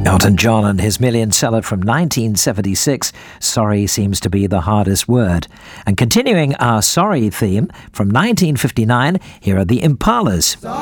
Elton John and his million seller from 1976, Sorry Seems to Be the Hardest Word. And continuing our sorry theme from 1959, here are the Impalas.